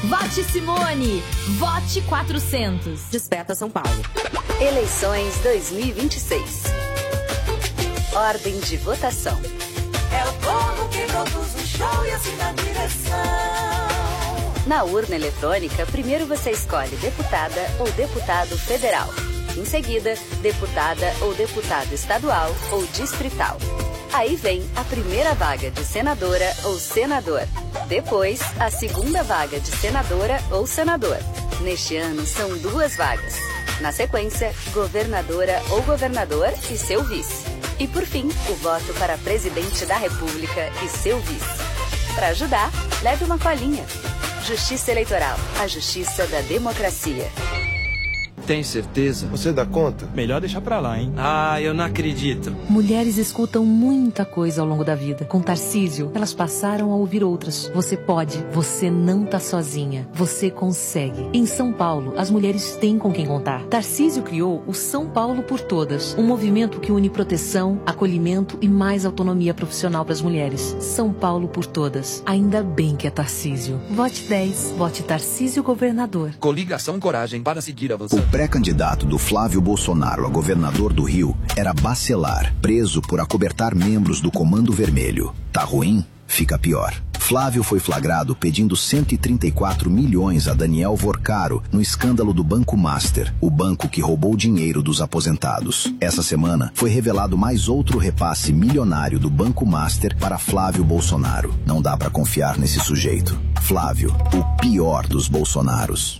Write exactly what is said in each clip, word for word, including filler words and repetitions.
Vote Simone. Vote quatrocentos. Desperta São Paulo. Eleições dois mil e vinte e seis. Ordem de votação. É o povo que produz o show e assim dá direção. Na urna eletrônica, primeiro você escolhe deputada ou deputado federal. Em seguida, deputada ou deputado estadual ou distrital. Aí vem a primeira vaga de senadora ou senador. Depois, a segunda vaga de senadora ou senador. Neste ano, são duas vagas. Na sequência, governadora ou governador e seu vice. E por fim, o voto para presidente da República e seu vice. Para ajudar, leve uma colinha. Justiça Eleitoral, a justiça da democracia. Tem certeza? Você dá conta? Melhor deixar pra lá, hein? Ah, eu não acredito. Mulheres escutam muita coisa ao longo da vida. Com Tarcísio, elas passaram a ouvir outras. Você pode, você não tá sozinha. Você consegue. Em São Paulo, as mulheres têm com quem contar. Tarcísio criou o São Paulo por Todas, um movimento que une proteção, acolhimento e mais autonomia profissional para as mulheres. São Paulo por Todas. Ainda bem que é Tarcísio. Vote dez. Vote Tarcísio Governador. Coligação Coragem para seguir avançando. O pré-candidato do Flávio Bolsonaro a governador do Rio era Bacelar, preso por acobertar membros do Comando Vermelho. Tá ruim? Fica pior. Flávio foi flagrado pedindo cento e trinta e quatro milhões a Daniel Vorcaro no escândalo do Banco Master, o banco que roubou dinheiro dos aposentados. Essa semana foi revelado mais outro repasse milionário do Banco Master para Flávio Bolsonaro. Não dá pra confiar nesse sujeito. Flávio, o pior dos Bolsonaros.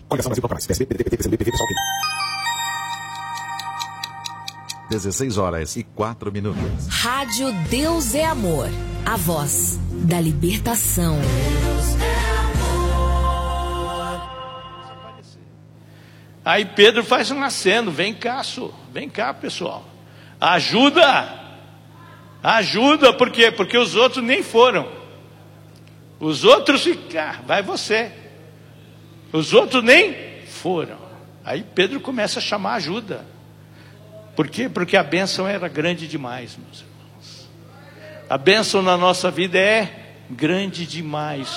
dezesseis horas e quatro minutos. Rádio Deus é Amor. A voz da libertação. Aí Pedro faz um aceno. Vem cá, so. Vem cá, pessoal. Ajuda. Ajuda, por quê? Porque os outros nem foram. Os outros ficaram. Vai você. Os outros nem foram. Aí Pedro começa a chamar ajuda. Por quê? Porque a bênção era grande demais, meus irmãos. A bênção na nossa vida é grande demais.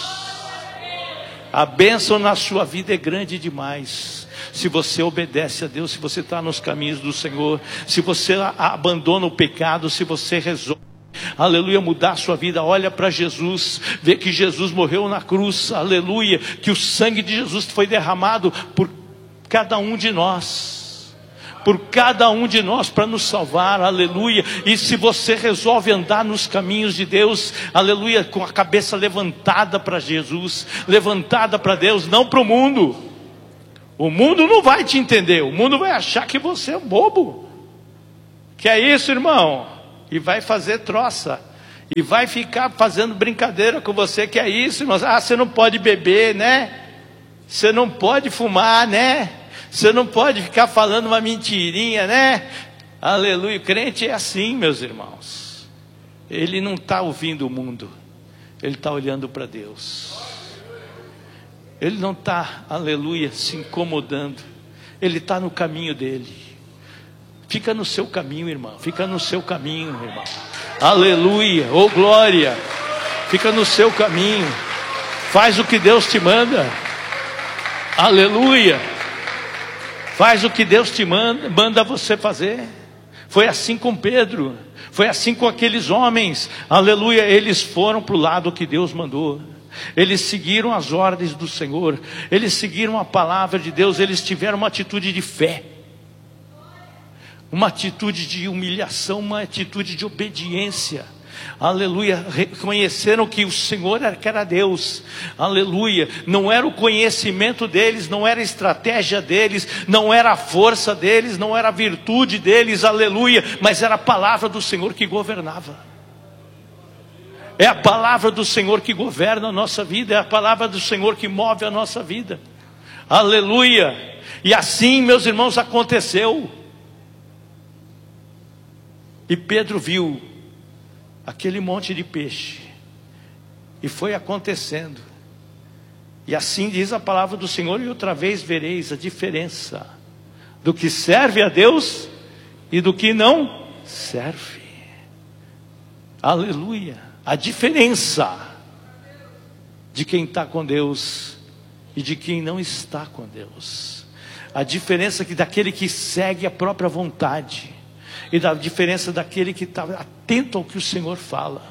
A bênção na sua vida é grande demais. Se você obedece a Deus, se você está nos caminhos do Senhor, se você abandona o pecado, se você resolve, aleluia, mudar a sua vida, olha para Jesus, vê que Jesus morreu na cruz, aleluia, que o sangue de Jesus foi derramado por cada um de nós. Por cada um de nós para nos salvar, aleluia. E se você resolve andar nos caminhos de Deus, aleluia, com a cabeça levantada para Jesus, levantada para Deus, não para o mundo. O mundo não vai te entender, o mundo vai achar que você é um bobo. Que é isso, irmão? E vai fazer troça, e vai ficar fazendo brincadeira com você. Que é isso, irmão? Ah, você não pode beber, né? Você não pode fumar, né? Você não pode ficar falando uma mentirinha, né? Aleluia. O crente é assim, meus irmãos. Ele não está ouvindo o mundo. Ele está olhando para Deus. Ele não está, aleluia, se incomodando. Ele está no caminho dele. Fica no seu caminho, irmão. Fica no seu caminho, irmão. Aleluia. Oh, glória. Fica no seu caminho. Faz o que Deus te manda. Aleluia. Faz o que Deus te manda, manda você fazer. Foi assim com Pedro. Foi assim com aqueles homens. Aleluia. Eles foram para o lado que Deus mandou. Eles seguiram as ordens do Senhor. Eles seguiram a palavra de Deus. Eles tiveram uma atitude de fé. Uma atitude de humilhação. Uma atitude de obediência. Aleluia. Reconheceram que o Senhor era, que era Deus. Aleluia. Não era o conhecimento deles, não era a estratégia deles, não era a força deles, não era a virtude deles, aleluia, mas era a palavra do Senhor que governava. É a palavra do Senhor que governa a nossa vida, é a palavra do Senhor que move a nossa vida. Aleluia. E assim, meus irmãos, aconteceu. E Pedro viu aquele monte de peixe, e foi acontecendo, e assim diz a palavra do Senhor, e outra vez vereis a diferença do que serve a Deus e do que não serve. Aleluia. A diferença de quem está com Deus e de quem não está com Deus. A diferença que daquele que segue a própria vontade e da diferença daquele que está atento ao que o Senhor fala.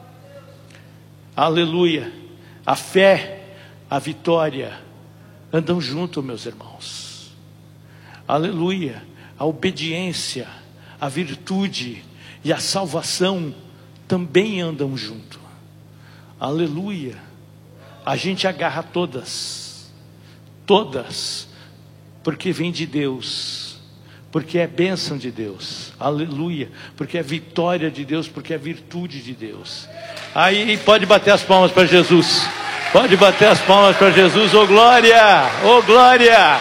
Aleluia. A fé, a vitória andam juntos, meus irmãos. Aleluia. A obediência, a virtude e a salvação também andam junto. Aleluia. A gente agarra todas, todas, porque vem de Deus, porque é bênção de Deus. Aleluia. Porque é vitória de Deus, porque é virtude de Deus. Aí pode bater as palmas para Jesus. Pode bater as palmas para Jesus. Ô glória, ô glória.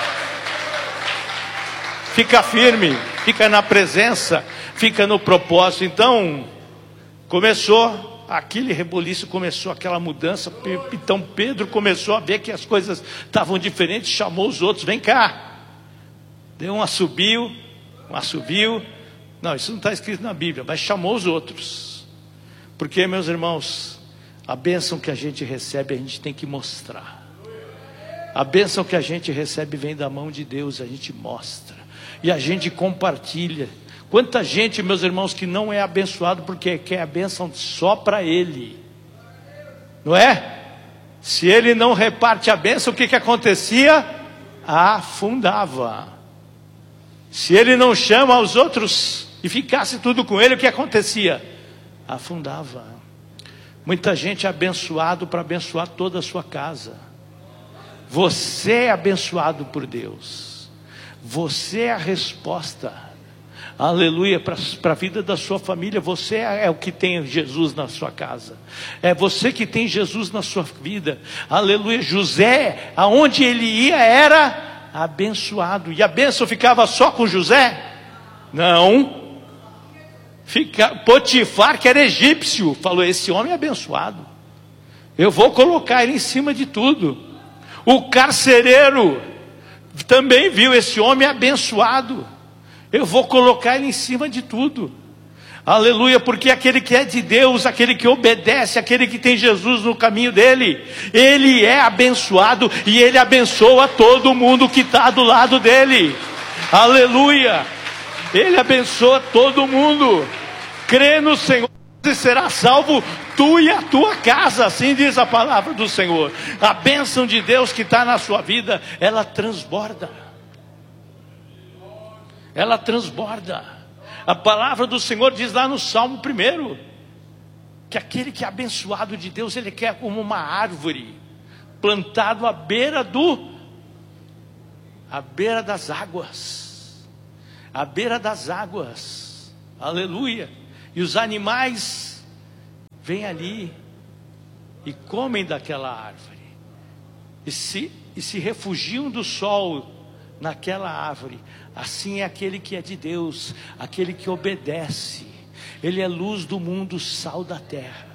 Fica firme, fica na presença, fica no propósito. Então, começou aquele reboliço, começou aquela mudança. Então Pedro começou a ver que as coisas estavam diferentes, chamou os outros, vem cá. Deu um assobio, um assobio. Não, isso não está escrito na Bíblia, mas chamou os outros. Porque, meus irmãos, a bênção que a gente recebe, a gente tem que mostrar. A bênção que a gente recebe vem da mão de Deus, a gente mostra. E a gente compartilha. Quanta gente, meus irmãos, que não é abençoado porque quer a bênção só para ele. Não é? Se ele não reparte a bênção, o que que acontecia? Afundava. Se ele não chama os outros e ficasse tudo com ele, o que acontecia? Afundava. Muita gente é abençoado para abençoar toda a sua casa. Você é abençoado por Deus. Você é a resposta, aleluia, para a vida da sua família. Você é, é o que tem Jesus na sua casa. É você que tem Jesus na sua vida. Aleluia. José, aonde ele ia, era abençoado. E a bênção ficava só com José? Não. Fica, Potifar, que era egípcio, falou: esse homem é abençoado, eu vou colocar ele em cima de tudo. O carcereiro também viu: esse homem abençoado, eu vou colocar ele em cima de tudo. Aleluia. Porque aquele que é de Deus, aquele que obedece, aquele que tem Jesus no caminho dele, ele é abençoado e ele abençoa todo mundo que está do lado dele. Aleluia. Ele abençoa todo mundo. Crê no Senhor e será salvo tu e a tua casa, assim diz a palavra do Senhor. A bênção de Deus que está na sua vida, ela transborda. Ela transborda. A palavra do Senhor diz lá no Salmo primeiro, que aquele que é abençoado de Deus, ele quer como uma árvore, plantado à beira do, à beira das águas, à beira das águas, aleluia. E os animais vêm ali e comem daquela árvore, e se, e se refugiam do sol naquela árvore. Assim é aquele que é de Deus, aquele que obedece. Ele é luz do mundo, sal da terra.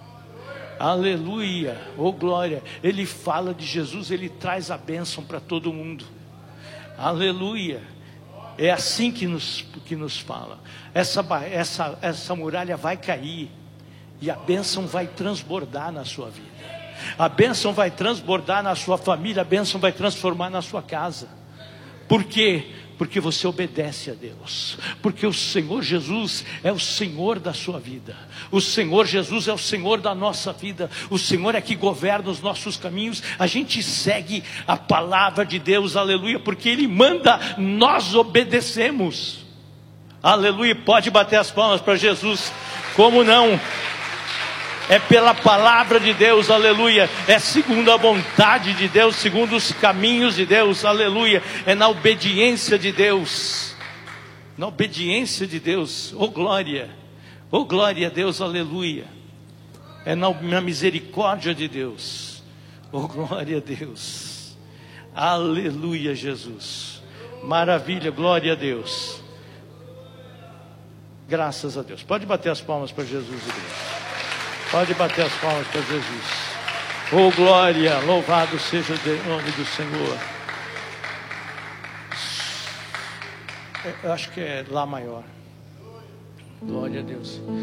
Aleluia, oh glória. Ele fala de Jesus, ele traz a bênção para todo mundo. Aleluia. É assim que nos, que nos fala. Essa, essa, essa muralha vai cair e a bênção vai transbordar na sua vida. A bênção vai transbordar na sua família, a bênção vai transformar na sua casa. Por quê? Porque você obedece a Deus. Porque o Senhor Jesus é o Senhor da sua vida. O Senhor Jesus é o Senhor da nossa vida. O Senhor é que governa os nossos caminhos. A gente segue a palavra de Deus, aleluia, porque Ele manda, nós obedecemos. Aleluia. Pode bater as palmas para Jesus. Como não? É pela palavra de Deus, aleluia. É segundo a vontade de Deus, segundo os caminhos de Deus, aleluia. É na obediência de Deus. Na obediência de Deus, oh glória. Oh glória a Deus, aleluia. É na, na misericórdia de Deus. Oh glória a Deus. Aleluia, Jesus. Maravilha, glória a Deus. Graças a Deus. Pode bater as palmas para Jesus, igreja. Pode bater as palmas para Jesus. Oh glória, louvado seja o nome do Senhor. Eu acho que é Lá maior. Glória a Deus.